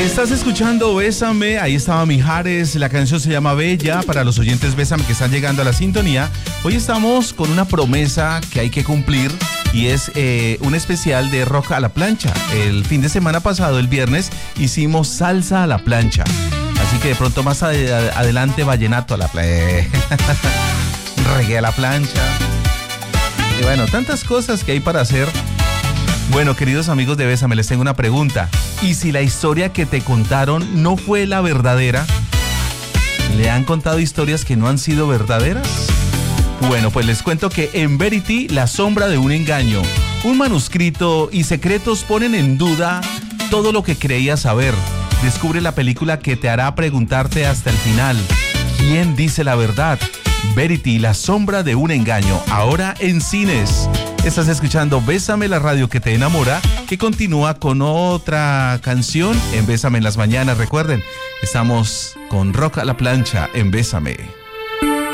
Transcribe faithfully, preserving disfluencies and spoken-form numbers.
Estás escuchando Bésame, ahí estaba Mijares, la canción se llama Bella, para los oyentes Bésame que están llegando a la sintonía. Hoy estamos con una promesa que hay que cumplir y es eh, un especial de rock a la plancha. El fin de semana pasado, el viernes, hicimos salsa a la plancha, así que de pronto más ad- adelante vallenato a la plancha, reggae a la plancha, y bueno, tantas cosas que hay para hacer. Bueno, queridos amigos de Bésame, les tengo una pregunta. ¿Y si la historia que te contaron no fue la verdadera? ¿Le han contado historias que no han sido verdaderas? Bueno, pues les cuento que en Verity, la sombra de un engaño, un manuscrito y secretos ponen en duda todo lo que creías saber. Descubre la película que te hará preguntarte hasta el final: ¿quién dice la verdad? Verity, la sombra de un engaño, ahora en cines. Estás escuchando Bésame, la radio que te enamora, que continúa con otra canción en Bésame en las mañanas. Recuerden, estamos con Rock a la plancha en Bésame.